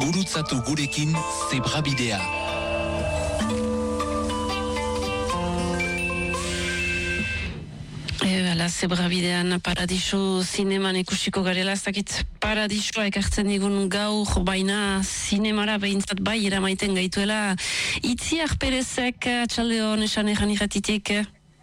Gurutzatu gurekin Zebrabidea. Zebrabidean Paradiso zineman ikusiko garela, ez dakit Paradisoa ekartzen digun gaur, baina zinemara behintzat bai eramaiten gaituela. Itziar Perezek, atxaldeon esan egan irratitik.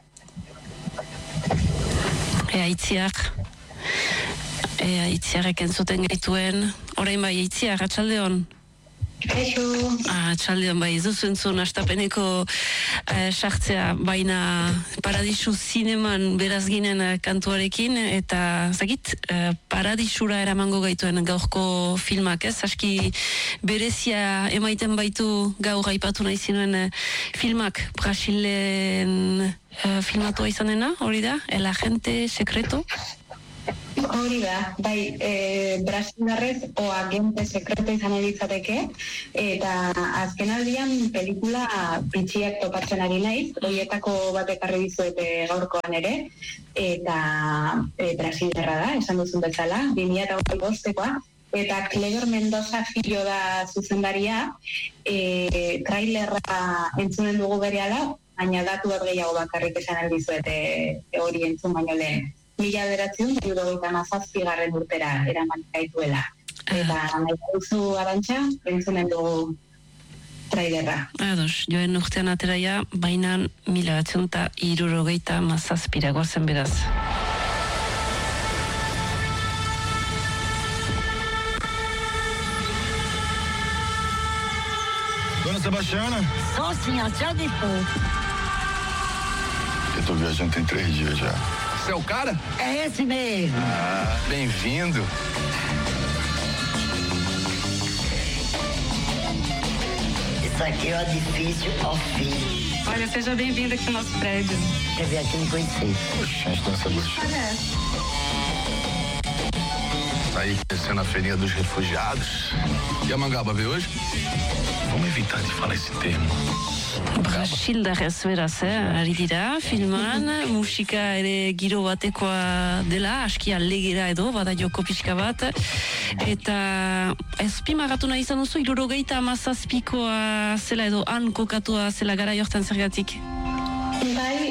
Itziarek entzuten gaituen. Orain bai, Itziar, atxaldeon. Atxaldeon bai, zuzentzun astapeneko sartzea, baina Paradisu zineman beraz ginen kantuarekin, eta zagit, Paradisura eramango gaituen gaurko filmak, ez? Aski berezia emaiten baitu gaur aipatu nahi zinuen filmak, Brasilen filmatua izan dena, hori da? El Agente Secreto? Hori da, bai, Brasildarrez o Agente Secreto izan editzateke, eta azken aldian pelikula pitxiak topatzen ari naiz, horietako bat ekarri dizuete gaurkoan ere, eta Brasildarra da, esan duzun bezala, 2025koa, eta Cleber Mendoza Filho da zuzendaria, trailerra entzunen dugu berehala, baina datu bat gehiago bakarrik esan aldizuete hori entzun baino lehen. 1977 urtera eraman gaituela. Eta nahi duzu Arantxa, entzunen dugu trailerra. Ados, joen urtean ateraia, baina 1977 goazen beraz. Dona Sebastiana? Só sim, até depois. Eu tô viajando tem 3 dias já. Você é o cara? É esse mesmo. Ah, bem-vindo. Isso aqui é o edifício Ofim. Olha, seja bem-vindo aqui no nosso prédio. Eu vim aqui me conhecer. Poxa, Dona Sebastiana. Tá aí conhecendo a feirinha dos refugiados. E a Mangaba veio hoje? Vamos evitar de falar esse termo. Brasildarrez beraz, ari dira, filman, musika ere giro batekoa dela, aski allegera edo, bada joko pixka bat, eta ezpimagatu nahi izan duzu, 77koa zela edo, han kokatua zela gara jortan zergatik? Bai,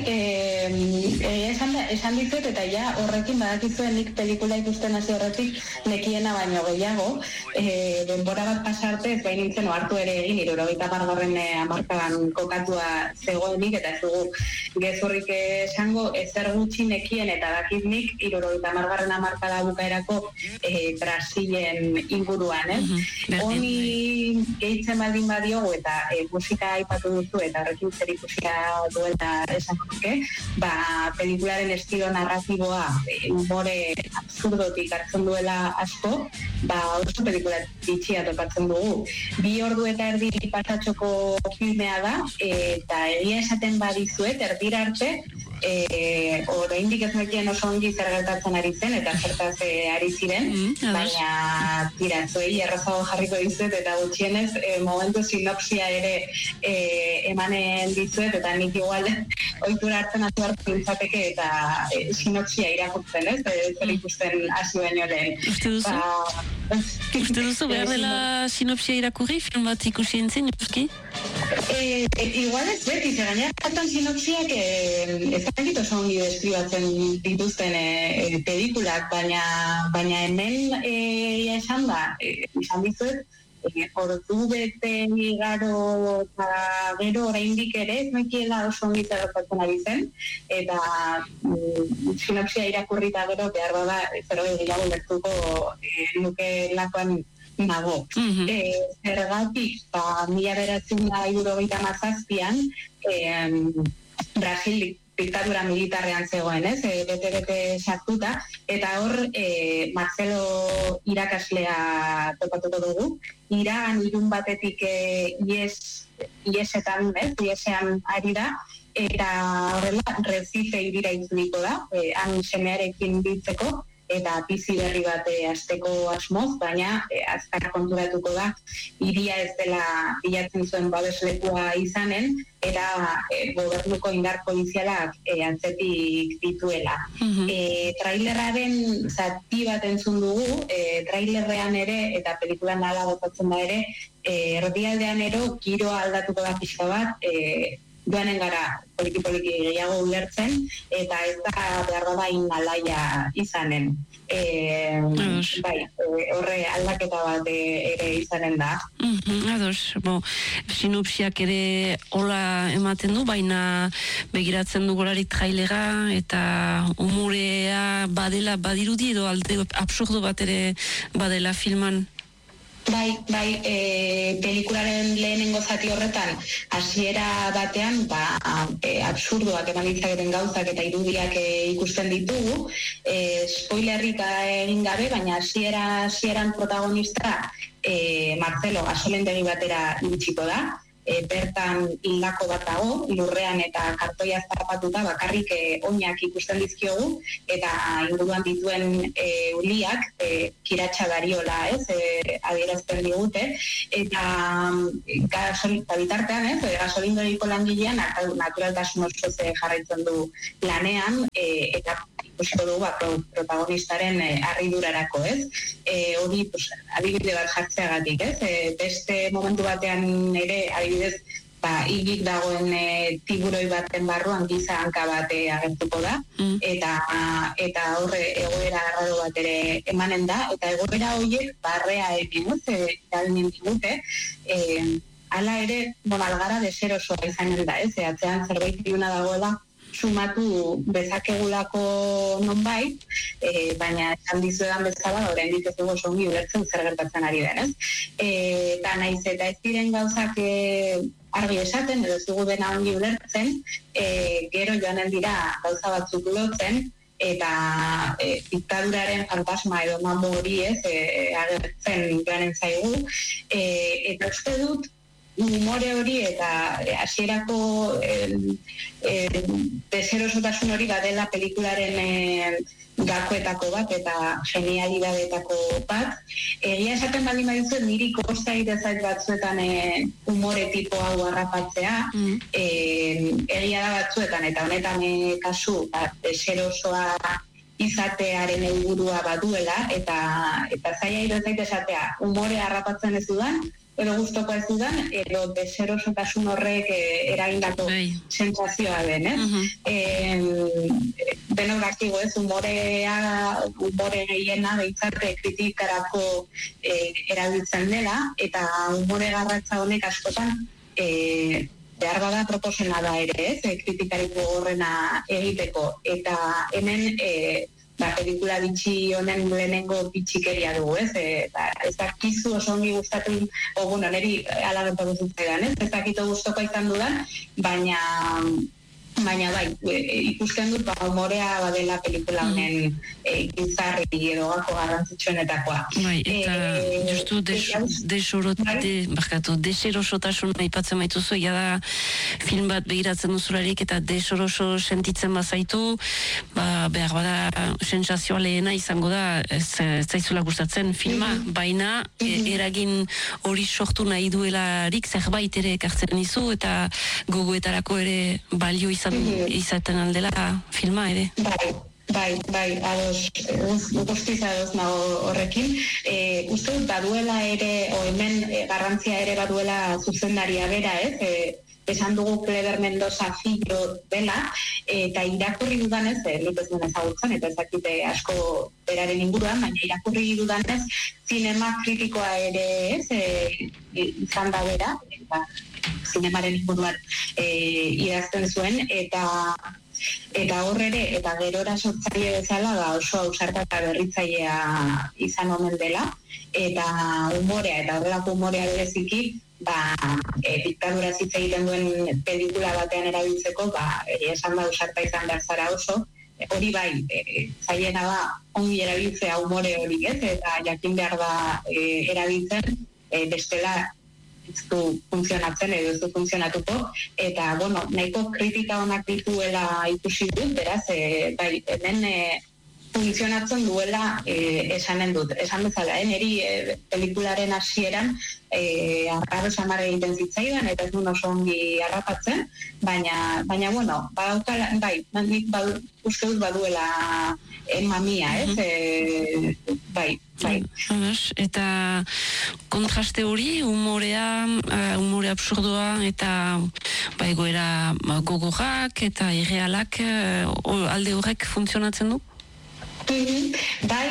esan ditut eta ja horrekin badakizuen nik pelikula ikusten hasi horretik nekiena baino gehiago, denbora bat pasarte ez bain nintzen ohartu ere egin 70garren hamarkadan kokatua zegoenik eta ez dugu gezurrik esango ezer gutxi nekien eta dakit nik 70garren hamarkada bukaerako Brasilen inguruan, ez? Honi gehitzen baldin badiogu eta musika aipatu duzu eta horrekin zer ikusia duela esan duke, pelikularen estilo narratiboa humore absurdotik hartzen duela asko, oso pelikula bitxia topatzen dugu. 2 ordu eta erdi pasatxoko filmea da, eta egia esaten badizuet, erdira arte, oraindik ez nekien oso ongi zer gertatzen ari zen, eta zertaz ari ziren, baina zuei errazago jarriko dizuet, eta gutxienez momentu sinopsia ere emanen dizuet, eta nik igual ohitura hartzen hasi beharko nintzateke eta sinopsia irakurtzen, ez? Zer ikusten hasi baino lehen. Uste duzu behar dela sinopsia irakurri, film bat ikusi entzin, euski? Igual ez beti, gainera hartan sinopsiak ezagit oso ongi deskribatzen dituzten pelikulak, baina hemen izan dizuet, ordu bete igaro eta gero oraindik ere ez nekiela oso ongi zerretatzen ari zen, eta sinopsia irakurrita gero behar bada zerbait gehiago lertuko nuke lakoan nago. Zergatik, 1977an Brasil diktadura militarrean zegoen, ez? Bete sartuta, eta hor Marcelo irakaslea topatuko dugu. Iragan ilun batetik iesetan, ez? Iesean ari da, eta horrela Recife hirira itzuliko da, han semearekin biltzeko, eta bizi berri bat hasteko asmoz, baina azkar konturatuko da hiria ez dela bilatzen zuen babeslekua izanen, eta gobernuko indar polizialak atzetik dituela. Trailerraren zati bat entzun dugu, trailerrean ere, eta pelikulan ala gotatzen da ere, erdialdean ero, giroa aldatuko da pixka bat, joanen gara poliki gehiago ulertzen, eta ez da behar bain alaia izanen. Horre aldaketa bat ere izanen da. Ados, sinopsiak ere hola ematen du, baina begiratzen dugularik trailera eta umorea badela badirudi edo alde absurdo bat ere badela filman. Bai, pelikularen lehenengo zati horretan, hasiera batean, absurdoak eman ditzaketen gauzak eta irudiak ikusten ditugu, spoilerrik egin gabe, baina hasieran protagonista Marcelo gasolindegi batera iritsiko da, bertan hildako bat dago, lurrean eta kartoia zarpatuta bakarrik oinak ikusten dizkiogu, eta inguruan dituen uliak kiratsa dariola, adierazten digute, eta bitartean, gasolindegiko langilean naturaltasun osoz jarraitzen du lanean, eta ikusiko dugu protagonistaren harridurarako, hori adibide bat jartzeagatik, beste momentu batean ere adibidez, hilik dagoen tiburoi baten barruan giza hanka bat agertuko da, eta horre egoera arraro bat ere emanen da, eta egoera horiek barrea egin, eraginen digute, hala ere, algara deserosoa izanen da, atzean zerbait diuna dagoela, sumatu bezakegulako nonbait, baina esan dizuedan bezala, oraindik ez dugu ongi ulertzen zer gertatzen ari den, eta naiz eta ez diren gauzak argi esaten, edo ez dugu dena ongi ulertzen, gero joanen dira gauza batzuk lotzen, eta diktaduraren fantasma edo mamu hori agertzen joanen zaigu, eta uste dut, umore hori eta hasierako deserosotasun hori badela pelikularen gakoetako bat eta genialidadetako bat. Egia esaten baldin badizu, niri kosta idazait batzuetan umore tipo hau harrapatzea, egia da batzuetan, eta honetan kasu deserosoa izatearen helburua baduela, eta zaila idazait esatea, umore harrapatzen ez dudan, edo guztoko ez dudan, edo deserosotasun horrek eragindako sentsazioa den, Denok dakigu umore gehiena behitzarte kritikarako erabiltzen dela, eta umore garratza honek askotan behar bada proposena da ere, kritikarik gogorrena egiteko, eta hemen pelikula bitxi honen lehenengo bitxikeria dugu, ez dakizu oso ongi gustatu, neri ala gertatu zitzaidan, ez dakito gustoko izan dudan, baina bai, ikusten dut umorea badela pelikula honen gizarri edo gako garrantzitsuenetakoa. Bai, eta justu deserosotasun aipatzen baituzu, egia da film bat begiratzen duzularik eta deseroso sentitzen bazaitu, behar bada sentsazioa lehena izango da, ez zaizula gustatzen filma, baina eragin hori sortu nahi duelarik zerbait ere ekartzen dizu, eta gogoetarako ere balio izaten aldela filma ere. Bai, guztiz ados nago horrekin. Uste dut baduela ere, hemen garrantzia ere baduela zuzendaria bera, esan dugu Kleber Mendoza fillo dela, eta irakurri dudanez, nik ez duen ezagutzen, eta ezakite asko beraren inguruan, baina irakurri dudanez, zinema kritikoa ere izan da bera, eta zinemaren inguruan idazten zuen, eta horre, eta gerora sortzaile bezala oso ausarta eta berritzailea izan omen dela, eta umorea, eta horrelako umorea bereziki, diktadura hitz egiten duen pelikula batean erabiltzeko, esan da ausarta izan behar zara oso, hori bai, zailena da ongi erabiltzea umore hori, eta jakin behar da erabiltzen, bestela ez du funtzionatzen edo ez du funtzionatuko, eta, nahiko kritika onak dituela ikusi dut, beraz, hemen funtzionatzen duela esanen dut. Esan bezala, niri pelikularen hasieran arraro samar egiten zitzaidan, eta ez duen oso ongi harrapatzen, baina bueno, badaukala, nik uste dut baduela mamia, ez? Bai. Eta kontraste hori, umore absurdoa eta egoera gogorrak eta irrealak alde horrek funtzionatzen du? Bai,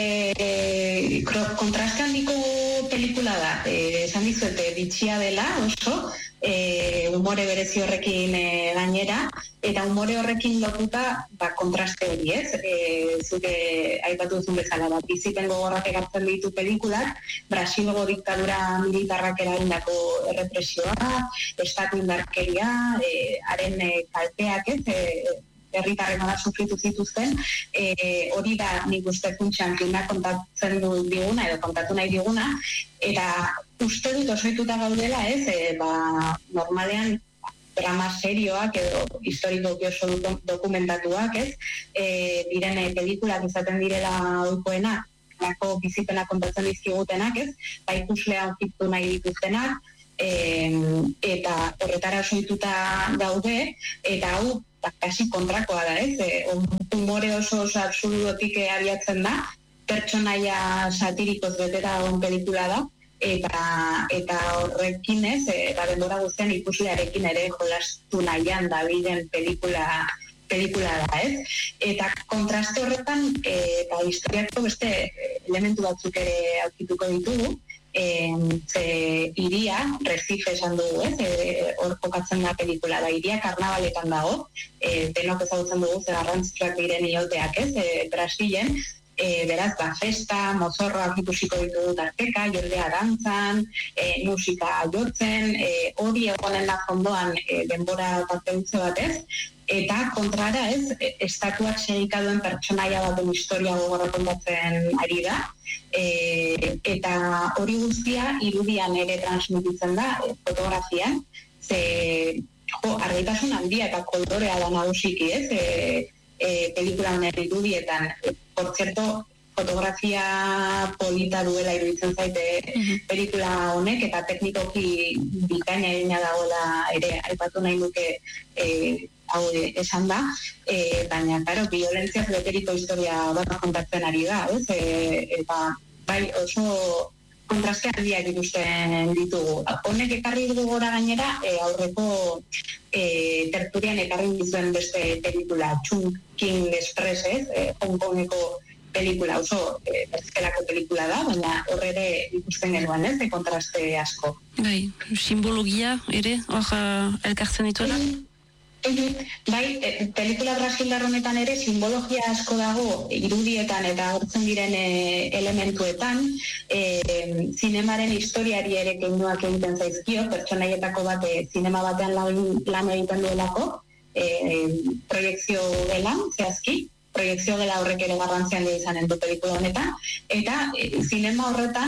kontraste handiko pelikula da, esan dizuete bitxia dela oso, umore berezi horrekin gainera, eta umore horrekin lotuta kontraste hori, ez? Zuke aipatu duzun bezala, bizipen gogorrak egartzen ditu pelikulak, Brasilgo diktadura militarrak eragindako errepresioa, estatu indarkeria, haren kalteak, ez? Herritarren ara sufritu zituzten, hori da nik uste funtsan filmak kontatzen diguna edo kontatu nahi diguna, eta uste dut osoituta gaudela, ez, normalean drama serioak edo historikoki oso dokumentatuak, ez, diren pelikulak izaten direla ohikoenak, lako bizipenak kontatzen dizkigutenak, ez, ikuslea aurkitu nahi dituztenak, eta horretara osoituta gaude, eta hau kasi kontrakoa da, ez? Humore oso absurdotik abiatzen da, pertsonaia satirikoz beteta on pelikula da, eta horrekin, ez? Eta denbora guztian ikuslearekin ere jolastu nahian dabilen pelikula da, ez? Eta kontraste horretan, eta historiako beste elementu batzuk ere aurkituko ditugu, iria, Recife esan dugu, hor kokatzen da pelikula da, iria karnabaletan dago, denok ezagutzen dugu ze garrantzitsuak diren ioteak, Brasilen, beraz, festa, mozorroak ikusiko ditugu tarteka, jordea dantzan, musika jotzen, hori egonen da fondoan denbora parte utze batez, eta kontrara, estatuak segikaduen pertsonaia baten historia gogorra kontatzen ari da, eta hori guztia irudian ere transmititzen da, fotografian, argitasun handia eta kolorea da nagusiki, pelikula honen irudietan. Por cierto, fotografia polita duela iruditzen zaite pelikula honek, eta teknikoki bikaina egina dagoela ere aipatu nahi nuke hau esan da, baina, karo, violentziaz beteriko historia bat kontatzen ari da, eta bai oso kontraste handiak ikusten ditugu. Honek ekarri dugu gora gainera, aurreko tertulian ekarri dizuen beste pelikula, Chungking Express, Hong Kongeko pelikula, oso bertzelako pelikula da, baina horre ere ikusten genuen, kontraste asko. Bai, simbologia ere, hor elkartzen dituela? Bai, pelikula brasildar honetan ere simbologia asko dago irudietan eta agertzen diren elementuetan, zinemaren historiari ere keinuak egiten zaizkio, pertsonaietako bat zinema batean lan egiten duelako, proiekzio gelan, zehazki, proiekzio gela horrek ere garrantzian izanen du pelikula honetan, eta zinema horretan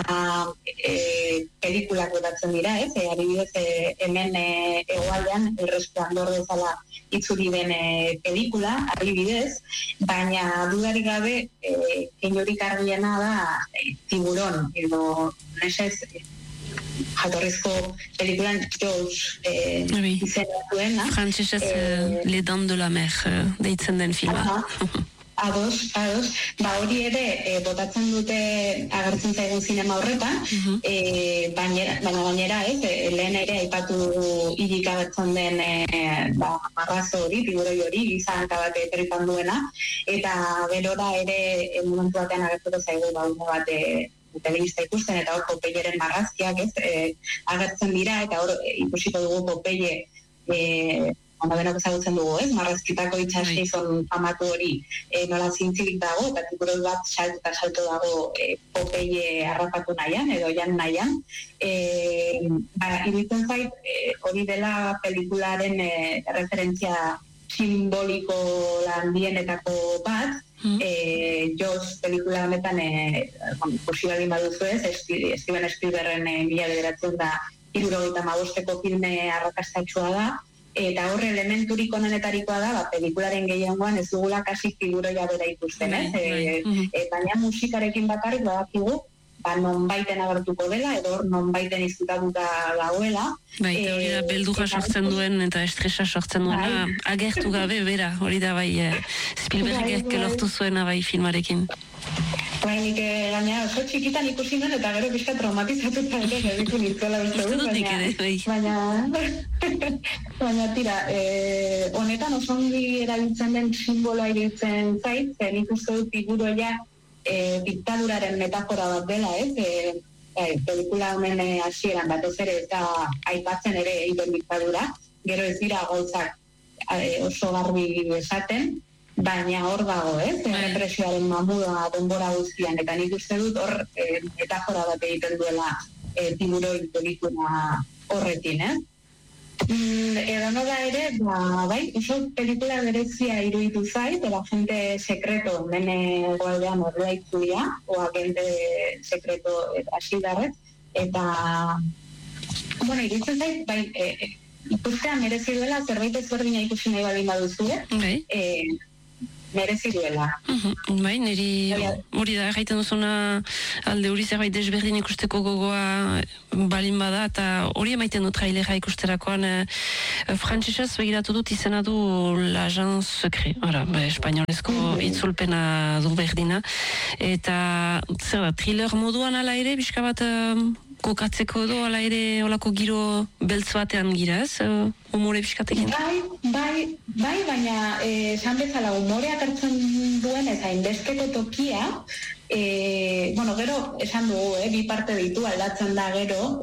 pelikulak botatzen dira, adibidez hemen hegoaldean El Resplandor bezala itzuli den pelikula, adibidez, baina dudarik gabe keinorik argiena da Tiburon, edo nesez jatorrizko pelikulan Jaws izena duena. Frantzesez Les Dents de la Mer deitzen den filma. Ados, hori ere botatzen dute agertzen zaigun zinema horretan, baina gainera, lehen ere aipatu hilik agertzen den marrazo hori, tiburoi hori, gizanka bat tripan duena, eta berora ere momentu batean agertuko zaigu ume bat telebista ikusten, eta hor Popeyeren marrazkiak agertzen dira, eta hor ikusiko dugu Popeye denok ezagutzen dugu, marrazkitako itxasgizon famatu hori nola zintzilik dago, eta tiburoi bat salto dago Popeye harrapatu nahian, edo jan nahian. Iruditzen zait, hori dela pelikularen referentzia simboliko handienetako bat, Jaws pelikula honetan ikusi baldin baduzu Steven Spielbergen 1975ko filme arrakastatsua da, eta horre elementurik onenetarikoa da, pelikularen gehiengoan ez dugula kasi figuroia bera ikusten, baina musikarekin bakarrik badakigu, nonbaiten agertuko dela, edo nonbaiten izutatuta dagoela. Hori da, beldurra sortzen duen eta estresa sortzen duena, agertu gabe, bera, hori da Spielbergek lortu zuena filmarekin. Nik gaina oso txikitan ikusi nuen eta gero pixka traumatizatuta egitu nintzuela baina tira, honetan oso ongi erabiltzen den simboloa iruditzen zait, nik uste dut figuroia diktaduraren metafora bat dela, pelikula honen hasieran batez ere eta aipatzen ere egiten diktadura, gero ez dira gauzak oso garbi esaten, baina hor dago, represioaren mamua denbora guztian, eta nik uste dut hor metafora bat egiten duela figuroi pelikula horrekin, Edo nola ere, oso pelikula berezia iruditu zait, el agente secreto, mene goaldean ordua itzulia, o agente secreto asidarrez, eta, iruditzen zait, ikustea merezi duela, zerbait ezberdina ikusi nahi baldin baduzue, merezi duela. Niri hori da, erraiten duzuna alde hori zerbait desberdin ikusteko gogoa balin bada, eta hori emaiten du trailera ikusterakoan frantsesez begiratu dut izena du l'agent secret, espainolezko itzulpena du berdina, eta thriller moduan ala ere, bizka bat kokatzeko edo ala ere olako giro beltz batean gira, ez? Humore bizkatekin? Bai, baina esan bezala humoreak hartzen duen ez hainbesteko tokia, gero esan dugu, bi parte ditu aldatzen da gero,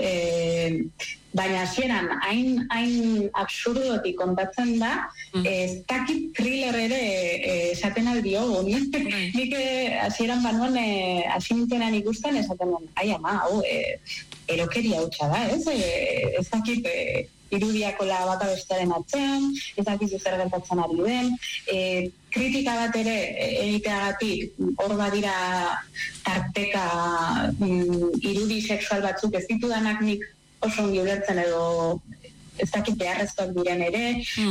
baina hasieran hain absurdotik kontatzen da, ez dakit thriller ere esaten aldiogu. Nik hasieran banuan hasi nintzenan ikusten esaten duen, hau, erokeria hutsa da, ez dakit irudiakola bata bestearen atzean, ez dakit zer gertatzen ari den, kritika bat ere egiteagatik hor badira tarteka irudi sexual batzuk ez ditudanak nik oso ongi ulertzen edo ez dakit beharrezkoak diren ere,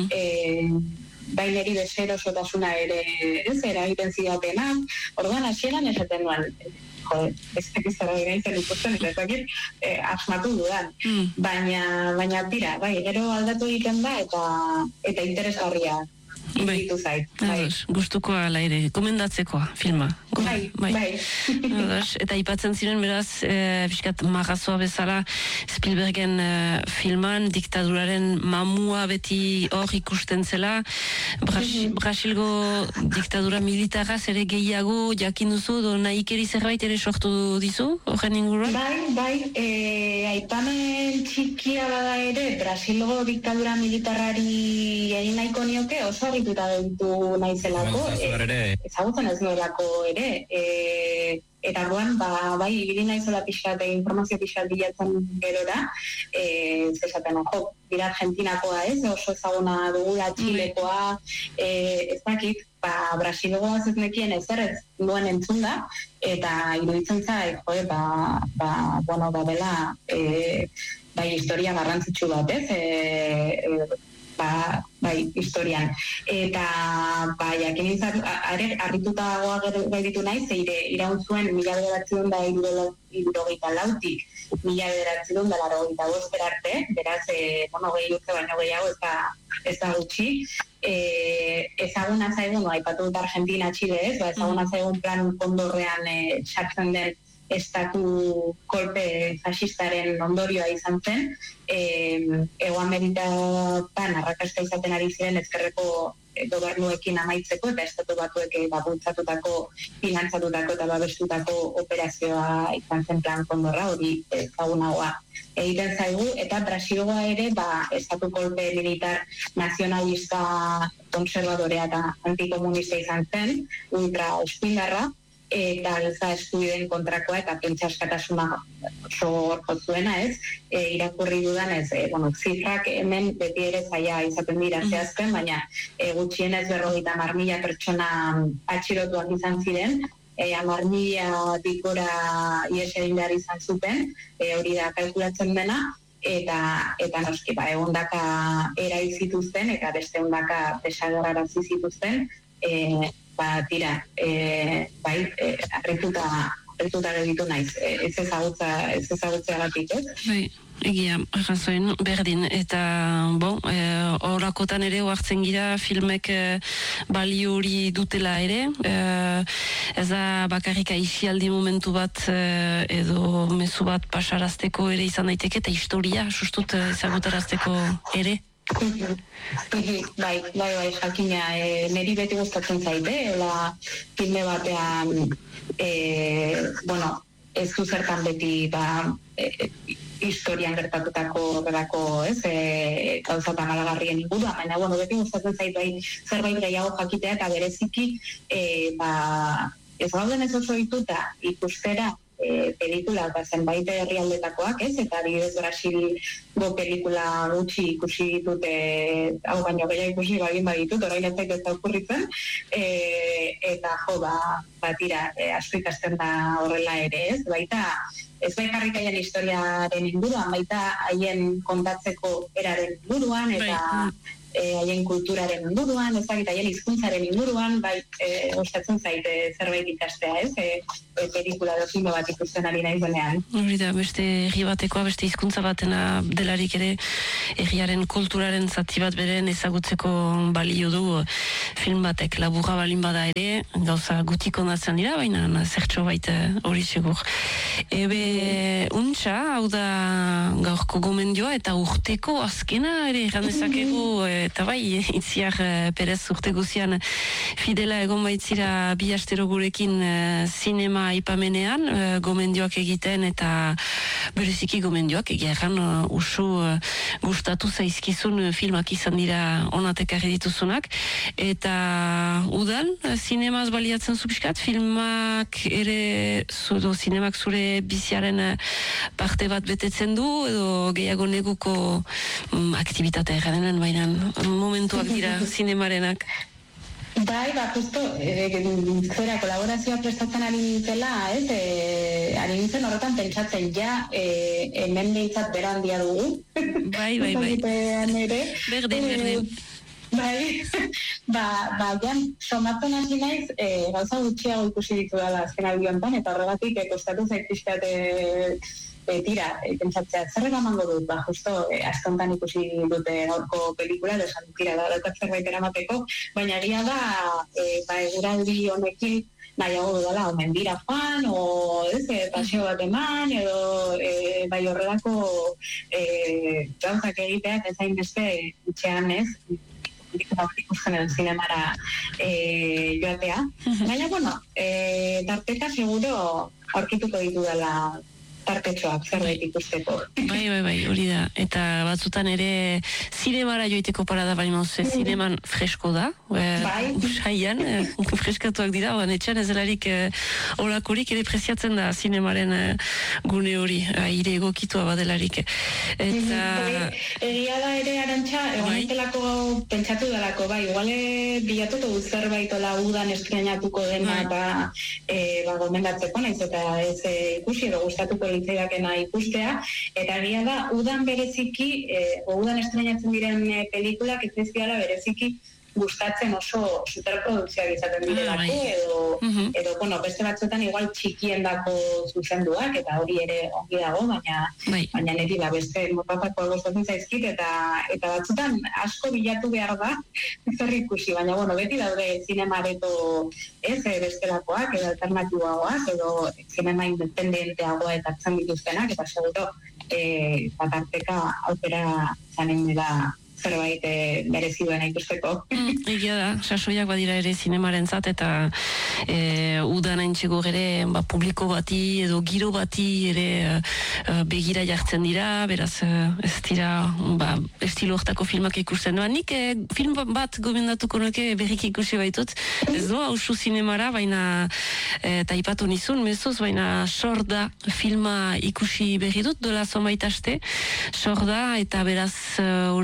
baineri deserosotasuna ere ez eragiten zidatenak, orduan hasieran esaten duan, ez dakit zara iraintzen ikusten eta ez dakit asmatu dudan, baina tira, gero aldatu egiten da eta interesgarria iruditu zait. Gustukoa ala ere, komendatzekoa filma. Bai. Eta aipatzen ziren beraz, bizkat marrazoa bezala Spielbergen filman, diktaduraren mamua beti hor ikusten zela, Brasilgo diktadura militaraz ere gehiago jakin duzu, nahikeri zerbait ere sortu dizu, horren inguruan? Bai, aipamen txikia bada ere, Brasilgo diktadura militarrari egin nahiko nioke, oso harrituta ditu naizelako, ezagutzen ez nuelako ere, eta orduan, ibili naizola pixat, informazio pixat bilatzen gerora, zesaten, dira Argentinakoa ez, oso ezaguna dugula, Txilekoa, ez dakit, Brasilgoaz ez nekien ezer ez duen entzun da, eta iruditzen zait, dela, historia garrantzitsu bat, ez, historian. Eta, jakin nintzen, harritutagoa gaitu nahi, zeire iraun zuen 1974-tik 1985 arte, beraz, gehi urte baino gehiago ez da gutxi. Ezaguna zaigun, aipatu dut Argentina, Txile ez, ezaguna zaigun plan kondorrean sartzen den estatu kolpe fascistaren ondorioa izan zen, Hego Amerikatan arrakasta izaten ari ziren ezkerreko gobernuekin amaitzeko eta estatu batuek bultzatutako, finantzatutako eta babestutako operazioa izan zen plan kondorra, hori ezagunagoa egiten zaigu, eta Brasilgoa ere estatu kolpe militar nazionalista konservadorea eta antikomunista izan zen, ultra eskuindarra, eta giza eskubideen kontrakoa eta pentsa askatasuna oso zuena ez, irakurri dudan ez, zifrak hemen beti ere zaila izaten dira zehazten, baina gutxienez 50.000 pertsona atxilotuak izan ziren, 10.000 dikora ies egin behar izan zuten, hori da kalkulatzen dena, eta noski, egundaka erail zituzten, eta beste egundaka desagerrarazi zituzten, harrituta gelditu naiz, ez ezagutzeagatik, ez? Bai, egia, errazoen, berdin, eta, horakotan ere oartzen gira filmek balio hori dutela ere, ez da bakarrik aixialdi momentu bat edo mezu bat pasarazteko ere izan daiteke, eta historia, sustut ezagutarazteko ere? Bai, jakina, niri beti gustatzen zaite, filme batean, ez du zertan beti, historian gertatutako horrelako, gauza malagarrien inguruan, baina, beti gustatzen zaitu zerbait gehiago jakitea, eta bereziki, ez gauden ez oso dituta ikustera, pelikula zenbait herrialdetakoak, eta adibidez Brasilgo pelikula gutxi ikusi ditut, hau baino gehiago ikusi baditut, orain ez zait ez da okurritzen, eta tira, asko ikasten da horrela ere, baita ez baikarrik haien historiaren inguruan, baita haien kontatzeko eraren inguruan, eta haien kulturaren inguruan, haien hizkuntzaren inguruan, gustatzen zaite zerbait ikastea, pelikula edo filme bat ikusten ari nahi zenean. Hori da, beste herri batekoa, beste hizkuntza batena delarik ere herriaren kulturaren zati bat beren ezagutzeko balio du film batek, laburra balin bada ere, gauza gutik ondatzen dira, baina zertxo baita hori segur. Untxa, hau da gaurko gomendioa, eta urteko azkena ere errandezakegu, eta Itziar Perez urte guzian fidela egon baitzira bi astero gurekin zinema aipamenean, gomendioak egiten, eta bereziki gomendioak egeran usu gustatu zaizkizun filmak izan dira onatek argi dituzunak, eta udan zinemaz baliatzen zubiskat, filmak ere zinemak zure biziaren parte bat betetzen du, edo gehiago neguko aktibitatea erranen bainan momentuak dira zinemarenak. Bai, justo, kolaborazioa prestatzen ari nintzela, ari nintzen horretan pentsatzen hemen behintzat bera handia dugu. Bai. Berdin. Jan, somatzen hasi naiz, gauza gutxiago ikusi ditu dela azken albiontan, eta horregatik kostatu zaitizkat pentsatzea, zer eramango dut, justo, astontan ikusi dute gaurko pelikula, desan tira da zerbait eramateko, baina egia da, eguraldi honekin nahiago dudala, omen dira joan, paseo bat eman, edo horrelako gauzak egiteak ezain beste itxean ikusten edo zinemara joatea. Baina, tarteka seguro aurkituko ditu dela tartetxoak zerbait ikusteko. Bai, hori da. Eta batzutan ere zinemara joiteko parada baina zineman fresko da. Usaian, freskatuak dira, etxean ez delarik olakorik ere preziatzen da zinemaren gune hori, aire egokitua badelarik. Egia da ere Arantxa, egonetelako pentsatu dalako, iguale bilatuko dut zerbait udan estrenatuko dena eta gomendatzeko naiz eta ez ikusi edo gustatuko litzaidakena ikustea, eta egia da, udan bereziki, udan estrenatzen diren pelikulak ez dizkiala bereziki gustatzen oso superprodukzioak izaten direlako, edo beste batzuetan igual txikiendako zuzenduak, eta hori ere ongi dago, baina niri beste motatakoa gustatzen zaizkit, eta batzuetan asko bilatu behar da zer ikusi, baina beti daude zinemareto bestelakoak, edo alternatiboagoak, edo zinema independenteagoa eta hartzen dituztenak, eta seguro batarteka aukera zanen dira zerbait merezi duena ikusteko. Egia da, sasoiak badira ere zinemaren zat, eta udan haintxego ere publiko bati edo giro bati ere begira jartzen dira, beraz ez dira estilo hortako filmak ikusten. Nik film bat gomendatuko nuke berrik ikusi baitut, ez doa usu zinemara, baina taipatu nizun, mezuz, baina Sorda filma ikusi berri dut, dola zonbait aste, Sorda, eta beraz hori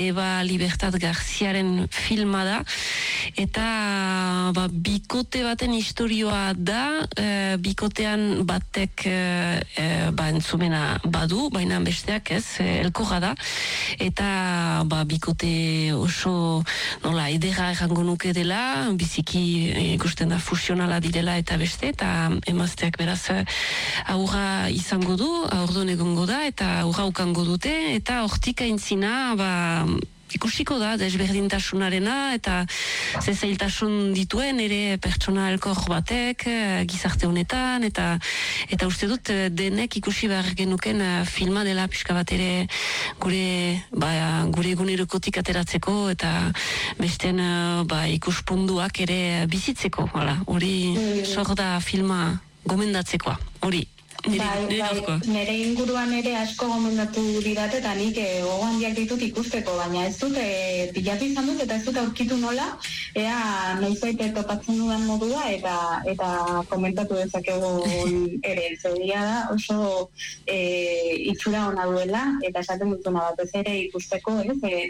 Eva Libertad Garziaren filma da, eta bikote baten istorioa da, bikotean batek entzumena badu, baina besteak ez, elkorra da, eta bikote oso nola edera errango nuke dela, biziki ikusten da fusionala direla eta beste, eta emazteak beraz aurra izango du, aurdon egongo da, eta aurra ukango dute, eta hortik aintzina, ikusiko da, desberdintasunarena, eta zezailtasun dituen ere pertsona elkor batek, gizarte honetan, eta uste dut denek ikusi behar genuken filma dela pixka bat ere gure egunerokotik ateratzeko, eta besten ikuspunduak ere bizitzeko, hori sor da filma gomendatzekoa, hori. Nire inguruan ere asko gomendatu didat eta nik gogoan ditut ikusteko, baina ez dut pilatu izan dut eta ez dut aurkitu nola, ea noizbait topatzen dudan modua eta komentatu dezakegu ere, zedia da oso itxura ona duela eta esaten dutuna batez ere ikusteko,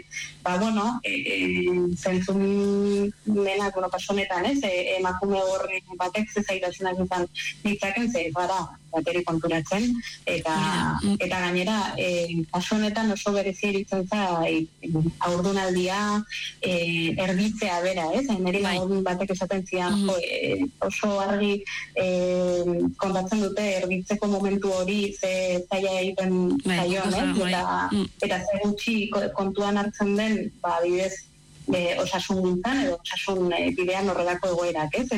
zentzumenak, kasunetan, emakume horren batek zezaitasunak izan ditzaken, bateri konturatzen, eta gainera, kasu honetan oso berezia eritzen haurdunaldia erditzea bera, nire lagun batek esaten zian, oso argi kontatzen dute erditzeko momentu hori ze zaila egiten zaion, eta ze gutxi kontuan hartzen den, bidez, osasun gintzan edo osasun bidean horrelako egoerak,